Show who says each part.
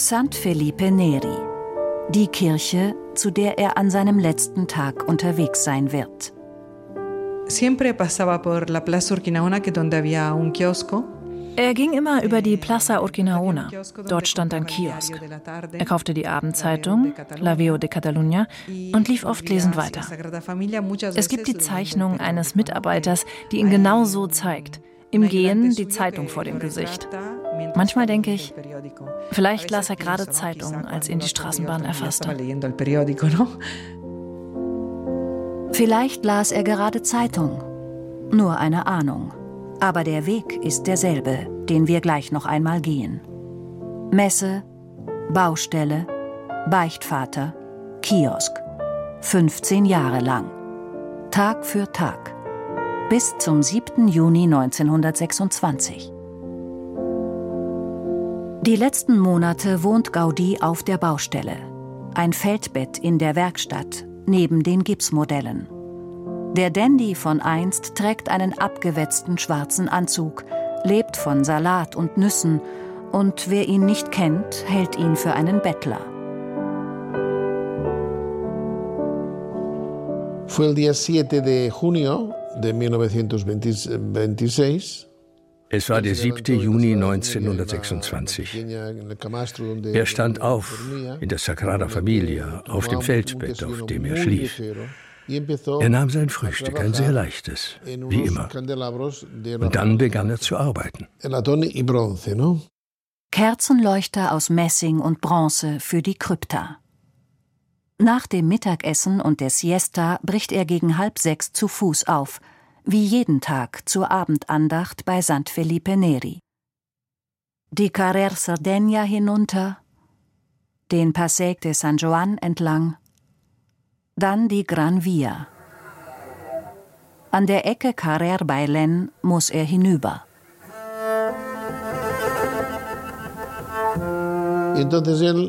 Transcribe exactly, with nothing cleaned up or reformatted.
Speaker 1: San Felipe Neri, die Kirche, zu der er an seinem letzten Tag unterwegs sein wird.
Speaker 2: Siempre pasaba por la Plaza Urquinaona, que donde había un kiosco.
Speaker 3: Er ging immer über die Plaza Urquinaona. Dort stand ein Kiosk. Er kaufte die Abendzeitung, La Veu de Catalunya, und lief oft lesend weiter. Es gibt die Zeichnung eines Mitarbeiters, die ihn genau so zeigt. Im Gehen die Zeitung vor dem Gesicht. Manchmal denke ich, vielleicht las er gerade Zeitung, als ihn die Straßenbahn erfasste.
Speaker 1: Vielleicht las er gerade Zeitung. Nur eine Ahnung. Aber der Weg ist derselbe, den wir gleich noch einmal gehen. Messe, Baustelle, Beichtvater, Kiosk. fünfzehn Jahre lang. Tag für Tag. Bis zum siebten Juni neunzehnhundertsechsundzwanzig. Die letzten Monate wohnt Gaudí auf der Baustelle. Ein Feldbett in der Werkstatt, neben den Gipsmodellen. Der Dandy von einst trägt einen abgewetzten schwarzen Anzug, lebt von Salat und Nüssen und wer ihn nicht kennt, hält ihn für einen Bettler.
Speaker 4: Fue el día siete de junio de mil novecientos veintiséis.
Speaker 5: Es war der siebte Juni neunzehnhundertsechsundzwanzig. Er stand auf in der Sagrada Familia, auf dem Feldbett, auf dem er schlief. Er nahm sein Frühstück, ein sehr leichtes, wie immer. Und dann begann er zu arbeiten.
Speaker 1: Kerzenleuchter aus Messing und Bronze für die Krypta. Nach dem Mittagessen und der Siesta bricht er gegen halb sechs zu Fuß auf, wie jeden Tag zur Abendandacht bei San Felipe Neri. Die Carrer Sardegna hinunter, den Passeig de San Joan entlang, dann die Gran Via. An der Ecke Carrer Bailén muss er hinüber.
Speaker 4: Entonces él